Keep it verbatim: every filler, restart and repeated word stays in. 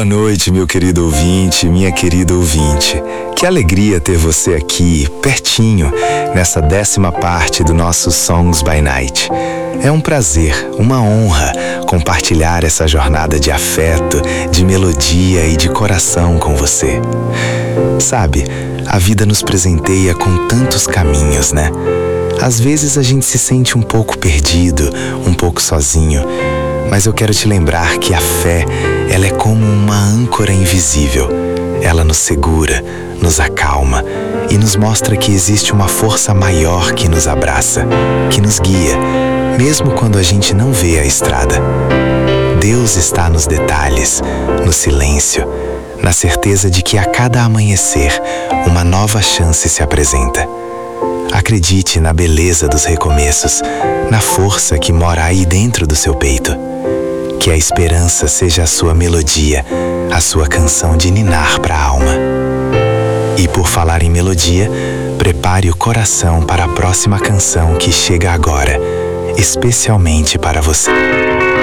Boa noite, meu querido ouvinte, minha querida ouvinte. Que alegria ter você aqui, pertinho, nessa décima parte do nosso Songs by Night. É um prazer, uma honra compartilhar essa jornada de afeto, de melodia e de coração com você. Sabe, a vida nos presenteia com tantos caminhos, né? Às vezes a gente se sente um pouco perdido, um pouco sozinho, mas eu quero te lembrar que a fé, ela é como uma âncora invisível. Ela nos segura, nos acalma e nos mostra que existe uma força maior que nos abraça, que nos guia, mesmo quando a gente não vê a estrada. Deus está nos detalhes, no silêncio, na certeza de que a cada amanhecer, uma nova chance se apresenta. Acredite na beleza dos recomeços, na força que mora aí dentro do seu peito. Que a esperança seja a sua melodia, a sua canção de ninar para a alma. E por falar em melodia, prepare o coração para a próxima canção que chega agora, especialmente para você.